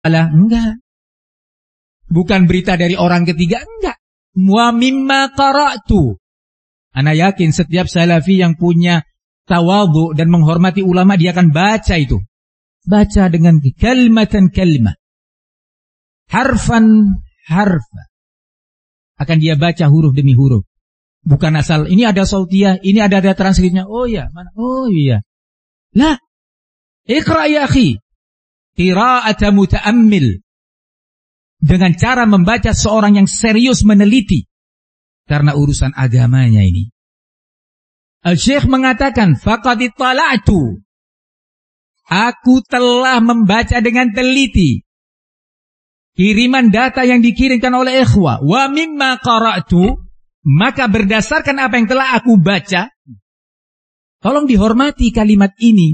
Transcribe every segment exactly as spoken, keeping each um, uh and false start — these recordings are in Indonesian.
Enggak. Bukan berita dari orang ketiga, enggak. Wa mimma qara'tu. Ana yakin setiap salafi yang punya tawadhu dan menghormati ulama, dia akan baca itu. Baca dengan kalimatan kalimah. Harfan harfa. Akan dia baca huruf demi huruf. Bukan asal, ini ada sautiyah, ini ada ada transkripnya. Oh ya, mana? Oh iya. La. Iqra ya akhi. Qira'ata muta'ammil. Dengan cara membaca seorang yang serius meneliti. Karena urusan agamanya ini. Al-Syekh mengatakan, faqad ittala'tu. Aku telah membaca dengan teliti. Kiriman data yang dikirimkan oleh ikhwah. Wa mimma qara'tu. Maka berdasarkan apa yang telah aku baca. Tolong dihormati kalimat ini.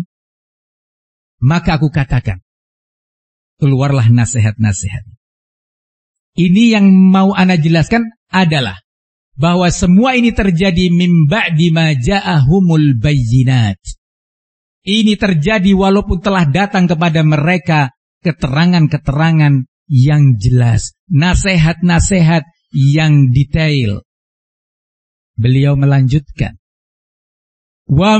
Maka aku katakan. Keluarlah nasihat-nasihat. Ini yang mau ana jelaskan adalah bahwa semua ini terjadi min ba'di ma ja'ahumul bayyinat. Ini terjadi walaupun telah datang kepada mereka keterangan-keterangan yang jelas, nasihat-nasihat yang detail. Beliau melanjutkan, wa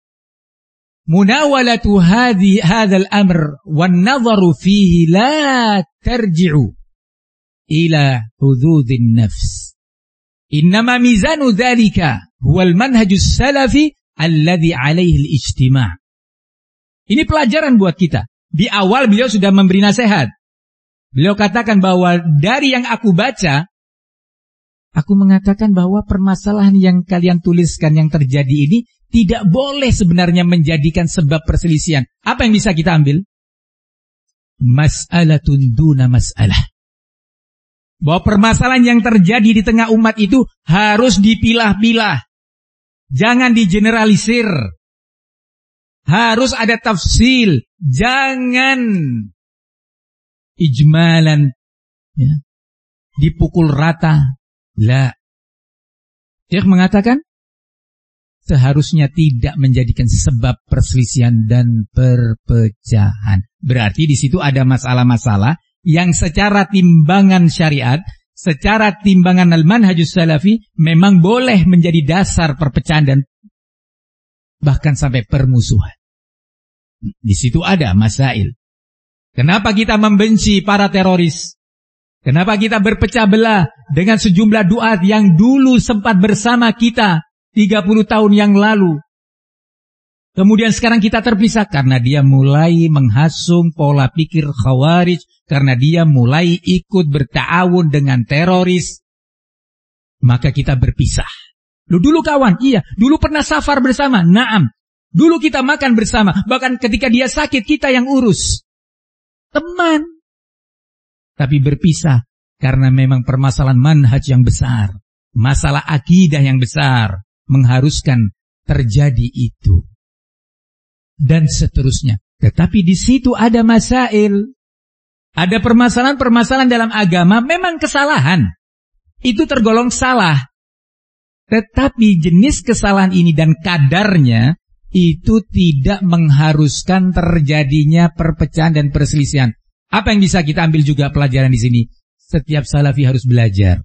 munawalatu hadhi hadzal amr wan nadharu fihi la tarji'u ila hududin nafs. Innama mizanu dhalika huwal manhajus salafi alladhi alaihi al-ijtima'. Ini pelajaran buat kita. Di awal beliau sudah memberi nasihat. Beliau katakan bahwa dari yang aku baca, aku mengatakan bahwa permasalahan yang kalian tuliskan yang terjadi ini tidak boleh sebenarnya menjadikan sebab perselisihan. Apa yang bisa kita ambil? Mas'alatun duna mas'alah. Bahwa permasalahan yang terjadi di tengah umat itu harus dipilah-pilah. Jangan digeneralisir. Harus ada tafsil. Jangan ijmalan. Ya. Dipukul rata. La. Syekh mengatakan, seharusnya tidak menjadikan sebab perselisihan dan perpecahan. Berarti di situ ada masalah-masalah yang secara timbangan syariat, secara timbangan al-manhajus salafi, memang boleh menjadi dasar perpecahan dan bahkan sampai permusuhan. Di situ ada masail. Kenapa kita membenci para teroris? Kenapa kita berpecah belah dengan sejumlah duat yang dulu sempat bersama kita tiga puluh tahun yang lalu? Kemudian sekarang kita terpisah karena dia mulai menghasung pola pikir khawarij, karena dia mulai ikut berta'awun dengan teroris. Maka kita berpisah. Lu dulu kawan, iya. Dulu pernah safar bersama, naam. Dulu kita makan bersama, bahkan ketika dia sakit kita yang urus. Teman. Tapi berpisah karena memang permasalahan manhaj yang besar, masalah akidah yang besar mengharuskan terjadi itu. Dan seterusnya. Tetapi di situ ada masail. Ada permasalahan-permasalahan dalam agama memang kesalahan. Itu tergolong salah. Tetapi jenis kesalahan ini dan kadarnya itu tidak mengharuskan terjadinya perpecahan dan perselisihan. Apa yang bisa kita ambil juga pelajaran di sini? Setiap salafi harus belajar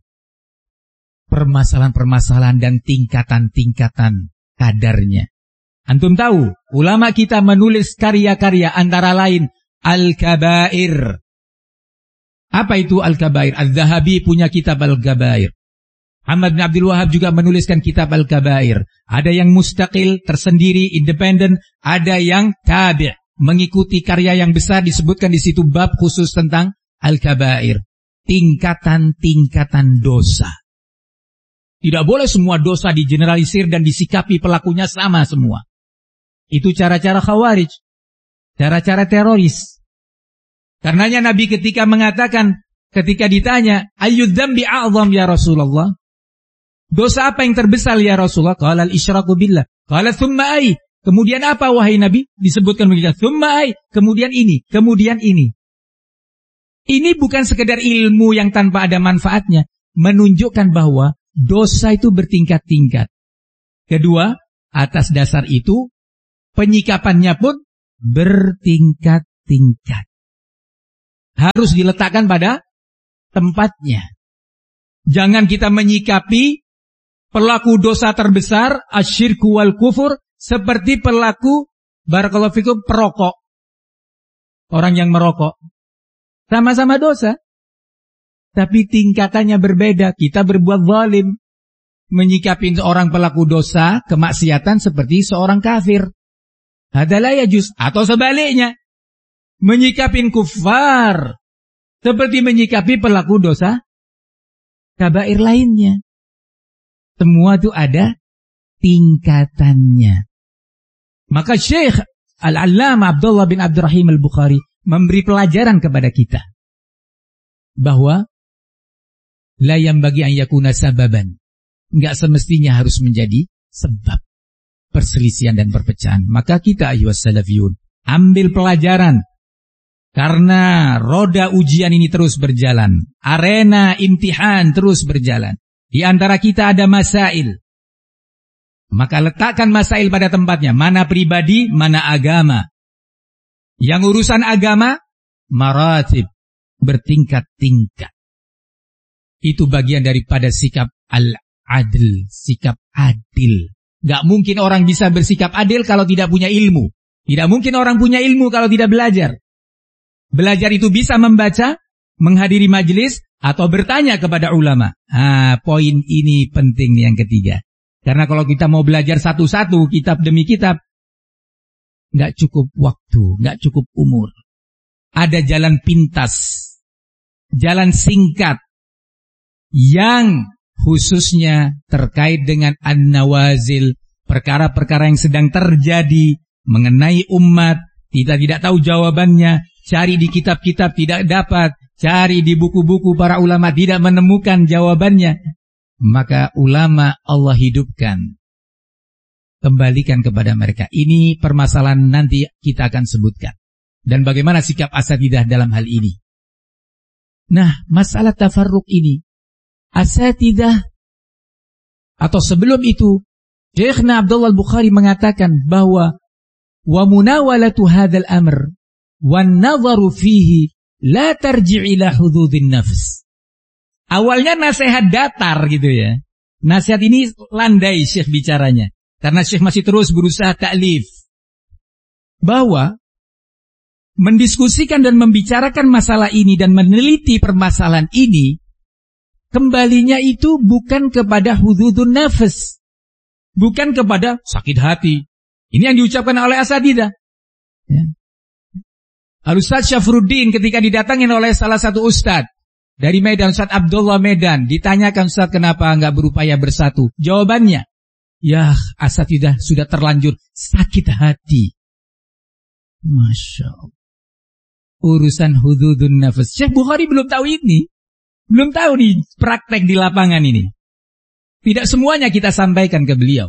permasalahan-permasalahan dan tingkatan-tingkatan kadarnya. Antum tahu, ulama kita menulis karya-karya antara lain Al-Kabair. Apa itu Al-Kabair? Al-Zahabi punya kitab Al-Kabair. Ahmad bin Abdul Wahab juga menuliskan kitab Al-Kabair. Ada yang mustaqil, tersendiri, independen. Ada yang tabi', mengikuti karya yang besar, disebutkan di situ bab khusus tentang Al-Kabair. Tingkatan-tingkatan dosa. Tidak boleh semua dosa digeneralisir dan disikapi pelakunya sama semua. Itu cara-cara khawarij. Cara-cara teroris. Karenanya Nabi ketika mengatakan, ketika ditanya, ayyudz dzambi a'dzam ya Rasulullah? Dosa apa yang terbesar ya Rasulullah? Qala al-isyraku billah. Qala tsumma ay? Kemudian apa wahai Nabi? Disebutkan begitu. Tsumma ay? Kemudian ini, kemudian ini. Ini bukan sekedar ilmu yang tanpa ada manfaatnya, menunjukkan bahwa dosa itu bertingkat-tingkat. Kedua, atas dasar itu penyikapannya pun bertingkat-tingkat. Harus diletakkan pada tempatnya. Jangan kita menyikapi pelaku dosa terbesar, asyirku wal kufur, seperti pelaku, barakallahu fikum, perokok. Orang yang merokok. Sama-sama dosa. Tapi tingkatannya berbeda. Kita berbuat zalim. Menyikapi seorang pelaku dosa, kemaksiatan seperti seorang kafir. Hadalah yajuz. Atau sebaliknya. Menyikapi kufar seperti menyikapi pelaku dosa kabair lainnya. Semua itu ada tingkatannya. Maka Syekh Al-Allamah Abdullah bin Abdurrahim Al-Bukhari memberi pelajaran kepada kita bahwa la yambagi an yakuna sababan. Enggak semestinya harus menjadi sebab perselisihan dan perpecahan. Maka kita ayyuhas salafiyun, ambil pelajaran. Karena roda ujian ini terus berjalan. Arena imtihan terus berjalan. Di antara kita ada masail. Maka letakkan masail pada tempatnya. Mana pribadi, mana agama. Yang urusan agama, maratib. Bertingkat-tingkat. Itu bagian daripada sikap al-adil. Sikap adil. Gak mungkin orang bisa bersikap adil kalau tidak punya ilmu. Tidak mungkin orang punya ilmu kalau tidak belajar. Belajar itu bisa membaca, menghadiri majelis, atau bertanya kepada ulama. Ah, poin ini penting nih yang ketiga. Karena kalau kita mau belajar satu-satu, kitab demi kitab, nggak cukup waktu, nggak cukup umur. Ada jalan pintas, jalan singkat, yang khususnya terkait dengan an-nawazil, perkara-perkara yang sedang terjadi mengenai umat, kita tidak tahu jawabannya. Cari di kitab-kitab tidak dapat, cari di buku-buku para ulama tidak menemukan jawabannya. Maka ulama Allah hidupkan. Kembalikan kepada mereka. Ini permasalahan nanti kita akan sebutkan. Dan bagaimana sikap asatidzah dalam hal ini. Nah, masalah tafarruq ini. Asatidzah, atau sebelum itu, Syekhna Abdullah Al-Bukhari mengatakan bahwa wa munawalatu hadzal amr wan nadharu fihi la tarji' ila hududin nafs. Awalnya nasihat datar gitu ya. Nasihat ini landai Syekh bicaranya. Karena Syekh masih terus berusaha ta'lif. Bahwa mendiskusikan dan membicarakan masalah ini dan meneliti permasalahan ini, kembalinya itu bukan kepada hududun nafs. Bukan kepada sakit hati. Ini yang diucapkan oleh asatidzah. Ya. Al-Ustaz Syafruddin ketika didatangin oleh salah satu ustaz dari Medan, Ustaz Abdullah Medan, ditanyakan, Ustaz, kenapa enggak berupaya bersatu? Jawabannya, ya asatidzah sudah terlanjur sakit hati. Masya Allah. Urusan hududun nafas. Syekh Bukhari belum tahu ini. Belum tahu nih praktek di lapangan ini. Tidak semuanya kita sampaikan ke beliau.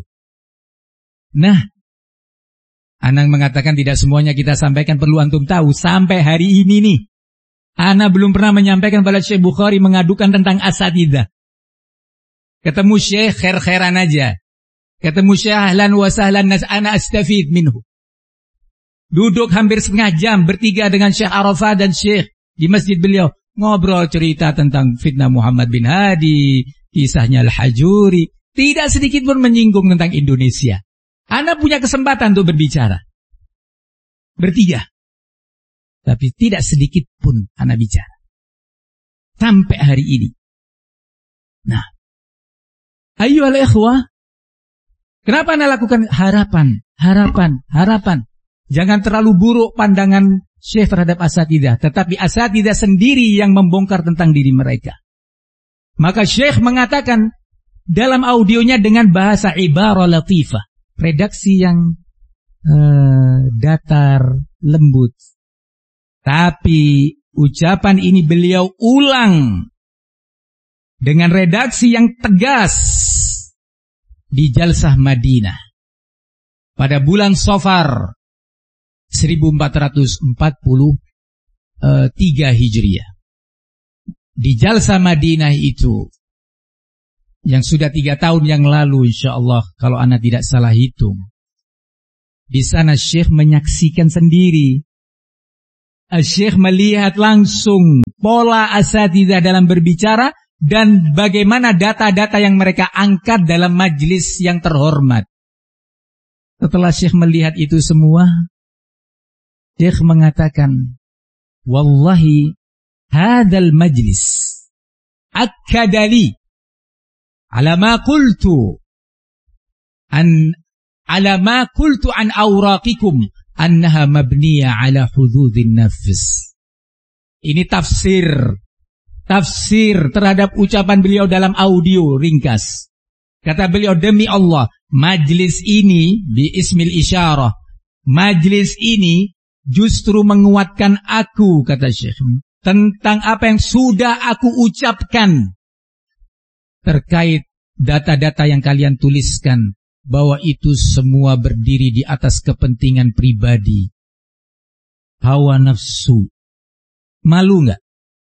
Nah, Anang mengatakan tidak semuanya kita sampaikan, perlu antum tahu. Sampai hari ini nih, Ana belum pernah menyampaikan pada Syekh Bukhari mengadukan tentang asatidzah. Ketemu Syekh khair-khairan aja. Ketemu Syekh ahlan wa sahlan, ana astafid minhu. Duduk hampir setengah jam bertiga dengan Syekh Arafah dan Syekh di masjid beliau. Ngobrol cerita tentang fitnah Muhammad bin Hadi, kisahnya Al-Hajuri. Tidak sedikit pun menyinggung tentang Indonesia. Anda punya kesempatan untuk berbicara. Bertiga. Tapi tidak sedikit pun Anda bicara. Sampai hari ini. Nah. Ayyuhal ikhwah. Kenapa Anda lakukan harapan, harapan, harapan. Jangan terlalu buruk pandangan Syekh terhadap asatidzah. Tetapi asatidzah sendiri yang membongkar tentang diri mereka. Maka Syekh mengatakan dalam audionya dengan bahasa ibarah latifah. Redaksi yang uh, datar, lembut. Tapi ucapan ini beliau ulang dengan redaksi yang tegas di Jalsah Madinah pada bulan Safar seribu empat ratus empat puluh tiga Hijriah. Di Jalsah Madinah itu yang sudah tiga tahun yang lalu, insya Allah, kalau Anda tidak salah hitung. Di sana Syekh menyaksikan sendiri Syekh melihat langsung pola asatidzah dalam berbicara dan bagaimana data-data yang mereka angkat dalam majlis yang terhormat. Setelah Syekh melihat itu semua, Syekh mengatakan, wallahi hadzal majlis akkadali ala ma qultu an ala ma qultu an awraqikum annaha mabniya ala hududin nafs. Ini tafsir tafsir terhadap ucapan beliau dalam audio ringkas. Kata beliau, demi Allah, majlis ini bi ismil isyarah, majlis ini justru menguatkan aku, kata Syekh, tentang apa yang sudah aku ucapkan terkait data-data yang kalian tuliskan, bahwa itu semua berdiri di atas kepentingan pribadi, hawa nafsu. Malu nggak?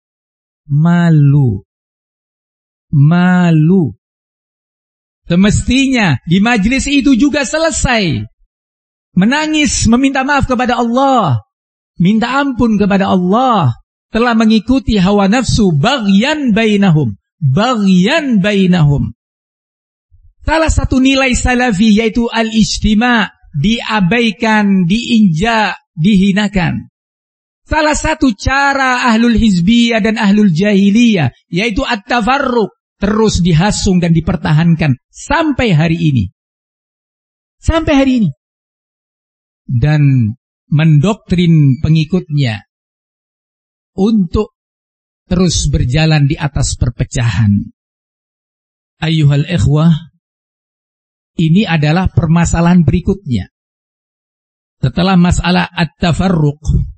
Malu. Malu. Semestinya di majlis itu juga selesai menangis, meminta maaf kepada Allah, minta ampun kepada Allah, telah mengikuti hawa nafsu, baghyan bainahum, baghyan bainahum. Salah satu nilai salafi yaitu al-ijtima', diabaikan, diinjak, dihinakan. Salah satu cara ahlul hizbiyah dan ahlul jahiliyah yaitu at-tafarruq, terus dihasung dan dipertahankan sampai hari ini. Sampai hari ini. Dan mendoktrin pengikutnya untuk terus berjalan di atas perpecahan. Ayyuhal ikhwah, ini adalah permasalahan berikutnya. Setelah masalah at-tafarruq,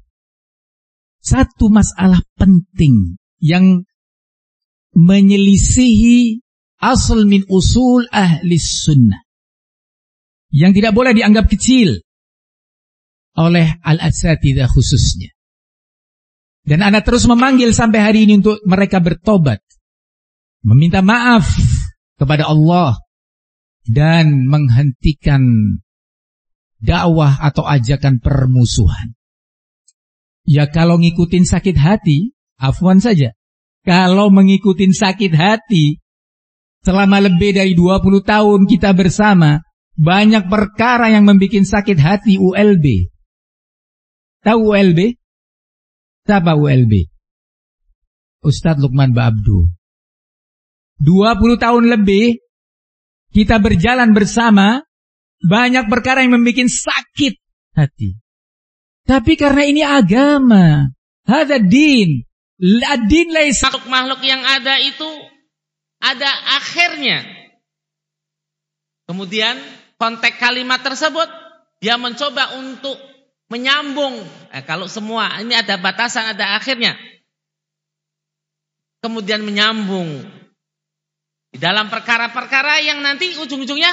satu masalah penting yang menyelisihi asal min usul ahli sunnah, yang tidak boleh dianggap kecil oleh al-asatidzah khususnya. Dan Anda terus memanggil sampai hari ini untuk mereka bertobat, meminta maaf kepada Allah, dan menghentikan dakwah atau ajakan permusuhan. Ya kalau ngikutin sakit hati, afwan saja. Kalau mengikutin sakit hati, selama lebih dari dua puluh tahun kita bersama, banyak perkara yang membuat sakit hati. U L B. Tahu U L B? Siapa U L B? Ustadz Lukman Ba'abdu. dua puluh tahun lebih kita berjalan bersama, banyak perkara yang membuat sakit hati. Tapi karena ini agama, hadza din, ad-din laisa. Makhluk-makhluk yang ada itu ada akhirnya. Kemudian konteks kalimat tersebut dia mencoba untuk menyambung. Eh, kalau semua ini ada batasan, ada akhirnya. Kemudian menyambung di dalam perkara-perkara yang nanti ujung-ujungnya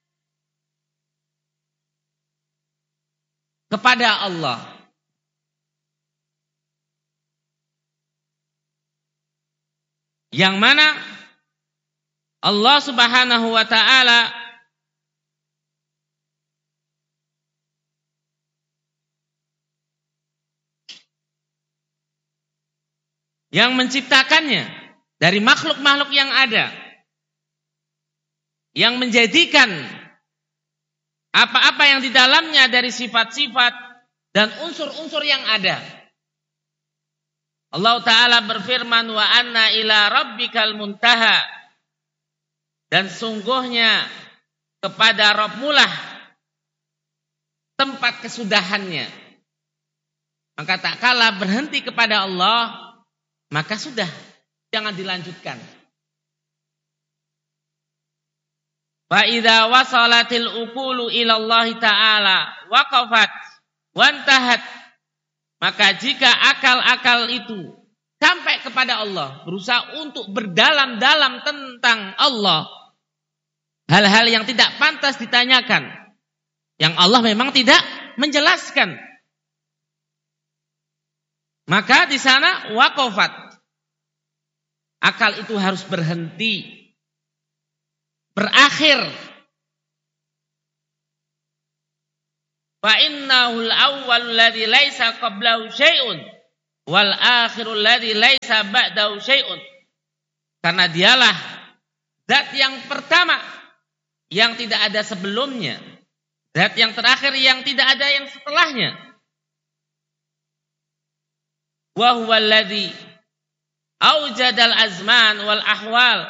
kepada Allah. Yang mana Allah Subhanahu wa ta'ala yang menciptakannya dari makhluk-makhluk yang ada, yang menjadikan apa-apa yang di dalamnya dari sifat-sifat dan unsur-unsur yang ada. Allah Ta'ala berfirman, wa anna ila rabbikal muntaha, dan sungguhnya kepada Rabbmulah tempat kesudahannya. Maka tak kala berhenti kepada Allah, maka sudah, jangan dilanjutkan. Fa idza wasalatil uqulu ila Allah Ta'ala waqafat wantahat, maka jika akal-akal itu sampai kepada Allah, berusaha untuk berdalam-dalam tentang Allah, hal-hal yang tidak pantas ditanyakan, yang Allah memang tidak menjelaskan, maka di sana waqafat, akal itu harus berhenti, berakhir. fa innahu al-awwal alladhi laisa qablahu syai'un wal akhirul ladzi laisa ba'dahu syai'un. Karena dialah zat yang pertama yang tidak ada sebelumnya, zat yang terakhir yang tidak ada yang setelahnya. Wa huwal ladzi aujadal azman wal ahwal.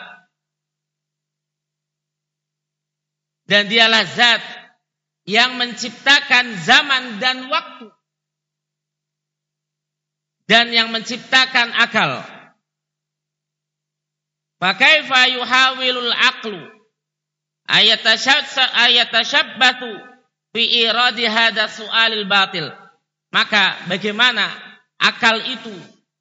Dan dialah zat yang menciptakan zaman dan waktu dan yang menciptakan akal. Fa kaifa yuhawilul aqlu ayatashabbathu fi iradi hadha su'alil batil. Maka bagaimana akal itu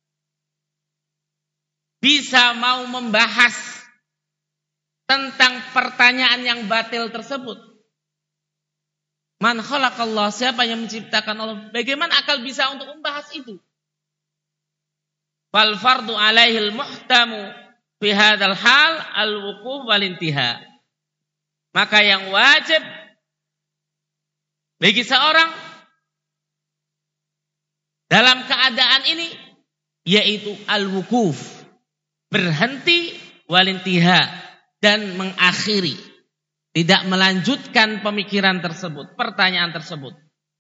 bisa mau membahas tentang pertanyaan yang batil tersebut? Man khalaqallah, siapa yang menciptakan Allah? Bagaimana akal bisa untuk membahas itu? Fal fardu alaihil muhtamu fi hadzal hal al-wuquf wal intiha. Maka yang wajib bagi seorang dalam keadaan ini yaitu al-wuquf, berhenti, wal intiha, dan mengakhiri, tidak melanjutkan pemikiran tersebut, pertanyaan tersebut.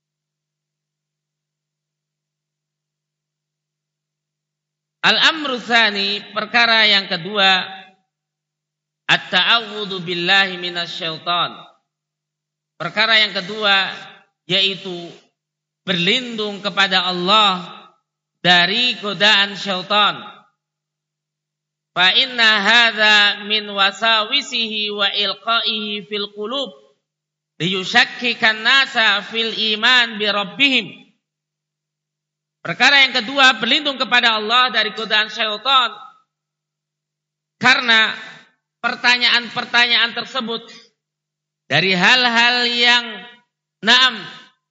Al-amru tsani, perkara yang kedua, at-ta'awudzu billahi minasyaiton. Perkara yang kedua yaitu berlindung kepada Allah dari godaan syaitan. Fa inna hadza min wasawisihi wa ilqaihi fil qulub liyushakkikan nasa fil iman bi rabbihim. Perkara yang kedua, berlindung kepada Allah dari godaan syaitan. Karena pertanyaan-pertanyaan tersebut dari hal-hal yang naam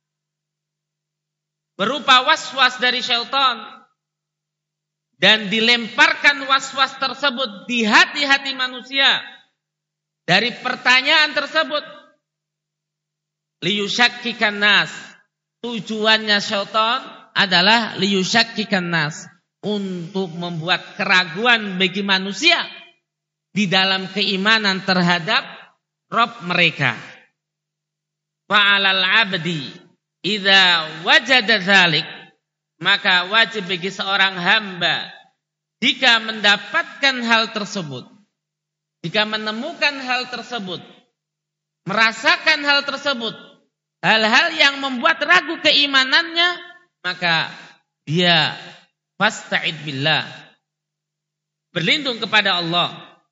berupa waswas dari syaitan, dan dilemparkan was-was tersebut di hati-hati manusia dari pertanyaan tersebut, liyusyakkikan nas. Tujuannya syaitan adalah liyusyakkikan nas, untuk membuat keraguan bagi manusia di dalam keimanan terhadap Rabb mereka. Fa'alal abdi idza wajada dzalik, maka wajib bagi seorang hamba jika mendapatkan hal tersebut, jika menemukan hal tersebut, merasakan hal tersebut, hal-hal yang membuat ragu keimanannya, maka dia fasta'id billah, berlindung kepada Allah.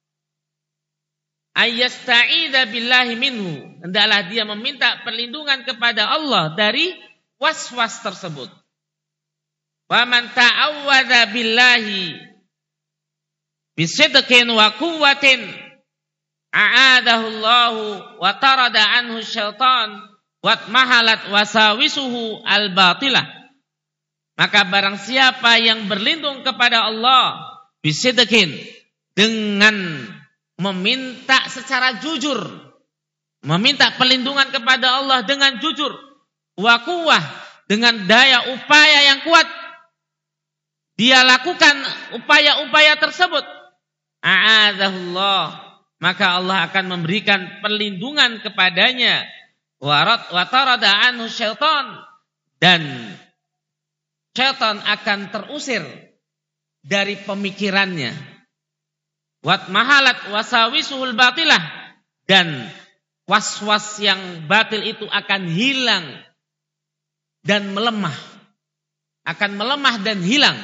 Ayyasta'idza billahi minhu, hendaklah dia meminta perlindungan kepada Allah dari was-was tersebut. Wa man ta'awwadza billahi bisidqin wa quwwatin a'adahu Allahu wa tarada anhu syaitan wa mahalat wasawisuhu al-batilah. Maka barang siapa yang berlindung kepada Allah bisidqin, dengan meminta secara jujur, meminta perlindungan kepada Allah dengan jujur, wa quwwah, dengan daya upaya yang kuat, dia lakukan upaya-upaya tersebut, a'adzahullah, maka Allah akan memberikan perlindungan kepadanya, wa tarada anhu syaitan, dan syaitan akan terusir dari pemikirannya, wat mahalat wasawisuhul batilah, dan was-was yang batil itu akan hilang dan melemah, akan melemah dan hilang.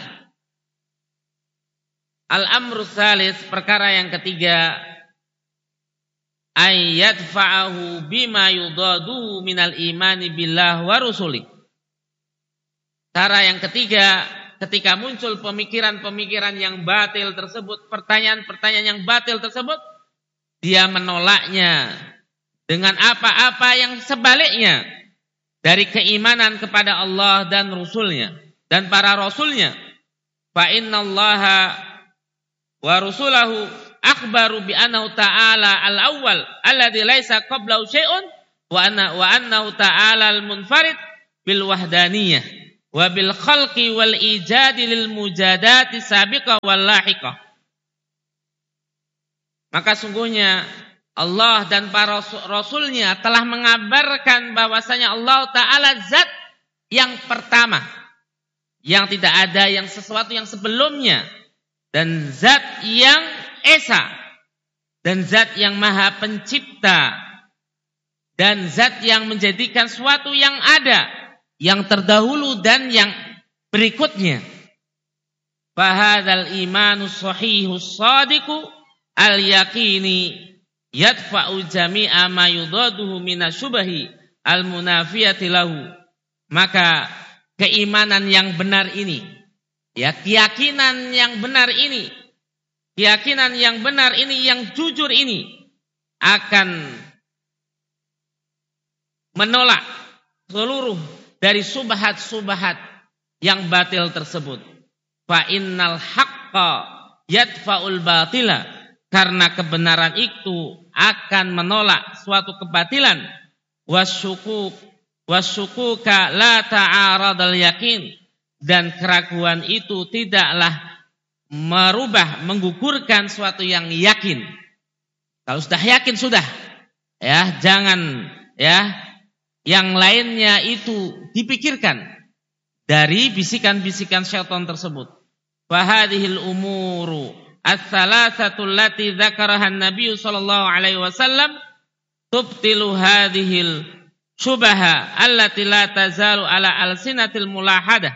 Al-amru tsalis, perkara yang ketiga, ayyadfa'ahu bima yudadu minal imani billah wa rusuli. Cara yang ketiga, ketika muncul pemikiran-pemikiran yang batil tersebut, pertanyaan-pertanyaan yang batil tersebut, dia menolaknya dengan apa-apa yang sebaliknya dari keimanan kepada Allah dan Rasulnya dan para Rasulnya. Fa innallaha wa rusulahu akhbaru bi annahu ta'ala al-awwal alladzi laisa qablahu syai'un wa anna wa annahu ta'ala al-munfarid bil wahdaniyah wa bil khalqi wal ijadi lil mujadati sabiqah wal lahiqah. Maka sungguhnya Allah dan para rasulnya telah mengabarkan bahwasanya Allah Ta'ala zat yang pertama, yang tidak ada yang sesuatu yang sebelumnya, dan zat yang esa, dan zat yang maha pencipta, dan zat yang menjadikan sesuatu yang ada, yang terdahulu dan yang berikutnya. Fahadzal imanus sahihus shadiqu al-yaqini yadfa'u jami'a ma yudaduhu minasyubahi al-munafiyati lahu. Maka keimanan yang benar ini, ya, keyakinan yang benar ini, keyakinan yang benar ini, yang jujur ini akan menolak seluruh dari subhat-subhat yang batil tersebut. Fa innal haqqa yadfa'ul batila, karena kebenaran itu akan menolak suatu kebatilan. Wasyukuk wasyukuka la ta'aradal yakin, dan keraguan itu tidaklah merubah, menggugurkan suatu yang yakin. Kalau sudah yakin sudah, ya, jangan ya yang lainnya itu dipikirkan dari bisikan-bisikan syaitan tersebut. Fahadhil umuru ats-tsalatsatu allati dzakaraha an-nabiy sallallahu alaihi wasallam tubtilu hadhil syubaha allati la tazalu ala alsinatil mulahadah.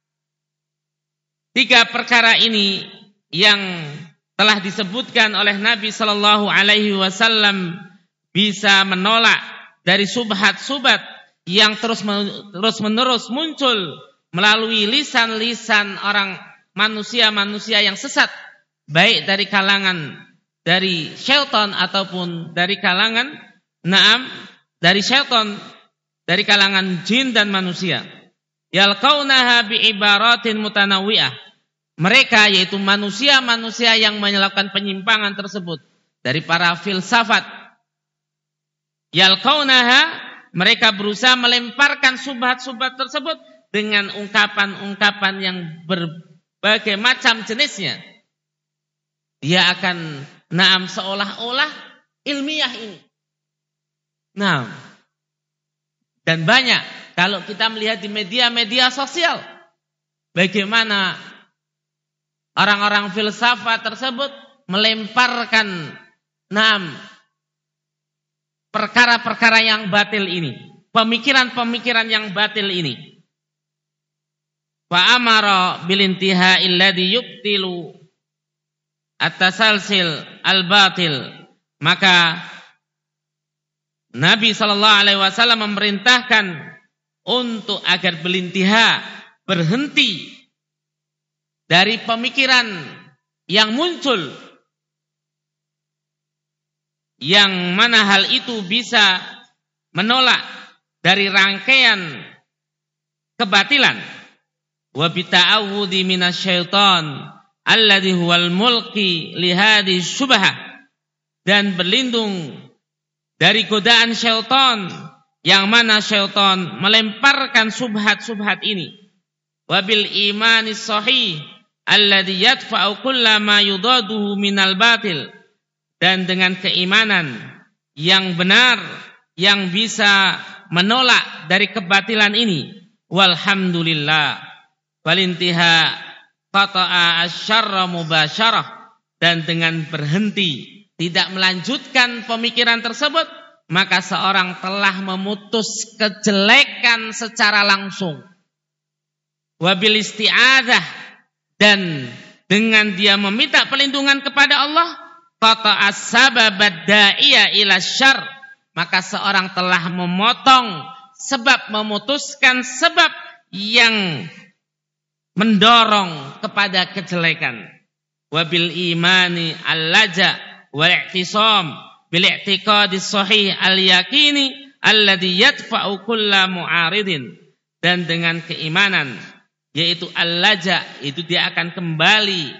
Tiga perkara ini yang telah disebutkan oleh Nabi sallallahu alaihi wasallam bisa menolak dari subhat-subhat yang terus terus menerus muncul melalui lisan-lisan orang manusia-manusia yang sesat, baik dari kalangan dari syaitan ataupun dari kalangan naam dari syaitan, dari kalangan jin dan manusia. Yalqaunaha bi ibaratin mutanawwi'ah. Mereka yaitu manusia-manusia yang melakukan penyimpangan tersebut dari para filsafat. Yalqaunaha, mereka berusaha melemparkan subhat-subhat tersebut dengan ungkapan-ungkapan yang berbagai macam jenisnya. Dia akan naam seolah-olah ilmiah ini. Nah, dan banyak kalau kita melihat di media-media sosial, bagaimana orang-orang filsafat tersebut melemparkan naam perkara-perkara yang batil ini, pemikiran-pemikiran yang batil ini. Fa amara bil intihai alladhi yubtilu at-tasalsil al-batil. Maka Nabi sallallahu alaihi wasallam memerintahkan untuk agar belintiha, berhenti dari pemikiran yang muncul, yang mana hal itu bisa menolak dari rangkaian kebatilan. Wa bita'awudhi minasyaitan alladhi huwal mulki lihadi syubhah, dan berlindung dari godaan syaitan yang mana syaitan melemparkan subhat-subhat ini. Wabil imanis sahih alladhi yadfa'u kulla ma yudaduhu minal batil, dan dengan keimanan yang benar yang bisa menolak dari kebatilan ini. Walhamdulillah walintiha qata'a asyarra mubasyarah, dan dengan berhenti tidak melanjutkan pemikiran tersebut, maka seorang telah memutus kejelekan secara langsung. Wabil isti'adzah, dan dengan dia meminta perlindungan kepada Allah, qata'as sababad da'iya ila syarr, maka seorang telah memotong sebab, memutuskan sebab yang mendorong kepada kejelekan. Wabil imani al-laja wal-i'tisam bil-i'tiqadis sahih al-yaqini alladhi yadfa'u kulla mu'aridin, dan dengan keimanan yaitu al-laja, itu dia akan kembali,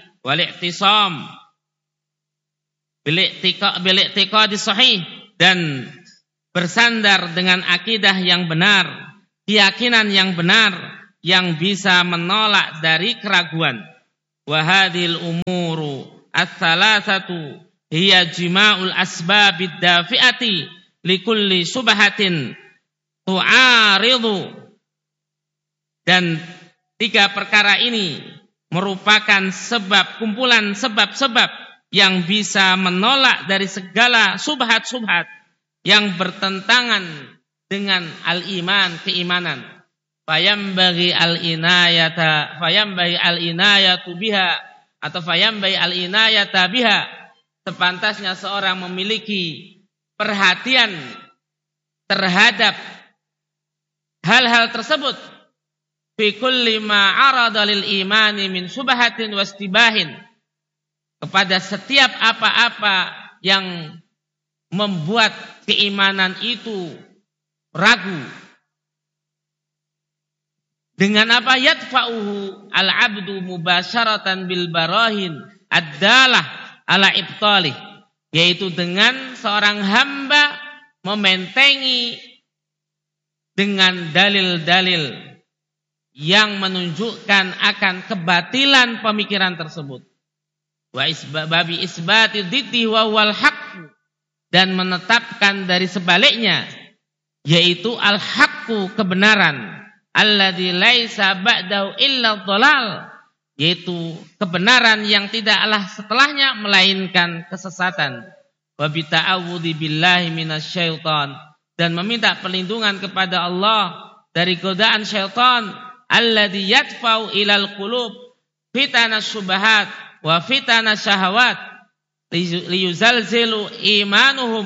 wal-i'tisam bil-i'tiqadis sahih, dan bersandar dengan akidah yang benar, keyakinan yang benar yang bisa menolak dari keraguan. Wa hadhil umuru ats-tsalatsatu hiya jima'ul asbabid dafi'ati likulli subhatin tu'aridu. Dan tiga perkara ini merupakan sebab, kumpulan sebab-sebab yang bisa menolak dari segala subhat-subhat yang bertentangan dengan al-iman, keimanan. Fayambaghi al-inayata, fayambaghi al-inayatu biha, atau fayambaghi al-inayata biha. Sepantasnya seorang memiliki perhatian terhadap hal-hal tersebut. Fi kulli ma arada lil imani min subhatin wastibahin, kepada setiap apa-apa yang membuat keimanan itu ragu. Dengan apa? Yadfa'uhu al-abdu mubasyaratan bil barahin ad-dalah ala ibtalih, yaitu dengan seorang hamba mementengi dengan dalil-dalil yang menunjukkan akan kebatilan pemikiran tersebut. Wa isbabi isbati dhiddi wa wal haqq, dan menetapkan dari sebaliknya, yaitu al-haqqu, kebenaran, alladzi laisa ba'dahu illa dhalal, yaitu kebenaran yang tidaklah setelahnya melainkan kesesatan. Wa bi ta'awudzi billahi minasyaiton, dan meminta perlindungan kepada Allah dari godaan syaitan, alladzi yadfa'u ilal qulub fitanas syubhat wa fitanas syahawat liyuzalzilu imanuhum,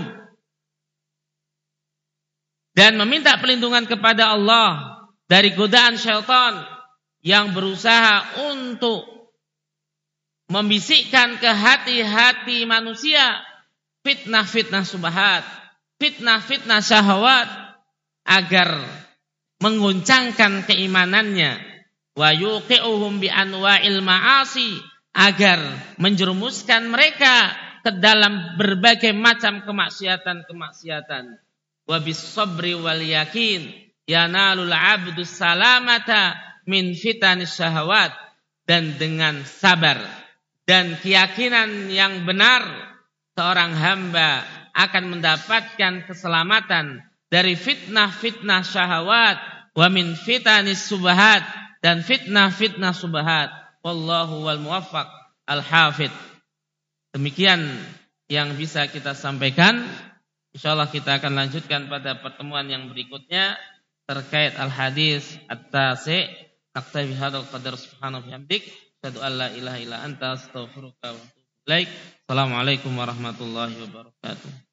dan meminta perlindungan kepada Allah dari godaan syaitan yang berusaha untuk membisikkan ke hati-hati manusia fitnah-fitnah syubhat, fitnah-fitnah syahwat, agar mengguncangkan keimanannya. Wa yuqi'uhum bi anwa'il ma'asi, agar menjerumuskan mereka ke dalam berbagai macam kemaksiatan-kemaksiatan. Wa bis sabri wal yakin yanalul 'abdu salamata min fitanis syahawat, dan dengan sabar dan keyakinan yang benar seorang hamba akan mendapatkan keselamatan dari fitnah-fitnah syahwat, wa min fitanis subhat, dan fitnah-fitnah subhat. Wallahu wal muwaffaq al-hafidh. Demikian yang bisa kita sampaikan. Insyaallah kita akan lanjutkan pada pertemuan yang berikutnya terkait al-hadis at-tasi'. Naktabi hadzal qadar, subhanahu wa bihamdik, asyhadu an la ilaha illa anta, astaghfiruka wa atubu ilaik. Assalamualaikum warahmatullahi wabarakatuh.